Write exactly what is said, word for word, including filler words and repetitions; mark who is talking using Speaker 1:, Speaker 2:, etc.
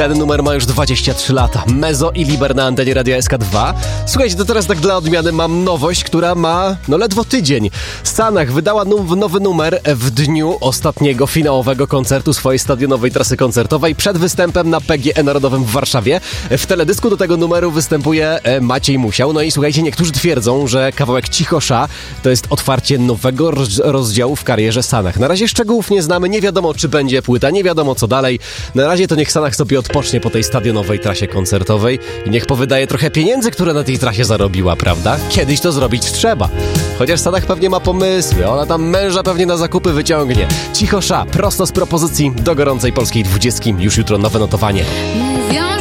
Speaker 1: Ten numer ma już dwadzieścia trzy lata. Mezo i Liber na antenie Radia S K dwa. Słuchajcie, to teraz tak dla odmiany mam nowość, która ma no ledwo tydzień. Sanach wydała num- nowy numer w dniu ostatniego finałowego koncertu swojej stadionowej trasy koncertowej przed występem na P G E Narodowym w Warszawie. W teledysku do tego numeru występuje Maciej Musiał. No i słuchajcie, niektórzy twierdzą, że kawałek Cichosza to jest otwarcie nowego roz- rozdziału w karierze Sanach. Na razie szczegółów nie znamy, nie wiadomo czy będzie płyta, nie wiadomo co dalej. Na razie to niech Sanach sobie odpocznie po tej stadionowej trasie koncertowej i niech powydaje trochę pieniędzy, które na tej trasie zarobiła, prawda? Kiedyś to zrobić trzeba. Chociaż Sanach pewnie ma pomysły, ona tam męża pewnie na zakupy wyciągnie. Cichosza, prosto z propozycji do gorącej polskiej dwudziestki, już jutro nowe notowanie.
Speaker 2: Mówią,